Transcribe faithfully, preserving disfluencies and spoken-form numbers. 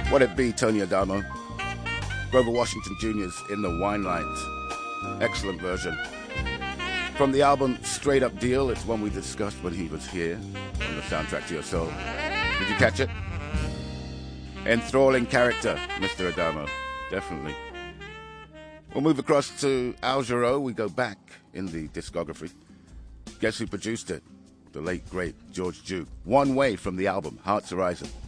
What It Be, Tony Adamo. Grover Washington Junior's In the Wine Light. Excellent version. From the album Straight Up Deal, it's one we discussed when he was here on the Soundtrack to Your Soul. Did you catch it? Enthralling character, Mister Adamo. Definitely. We'll move across to Al Jarreau. We go back in the discography. Guess who produced it? The late, great George Duke. One Way from the album, Hearts Arising.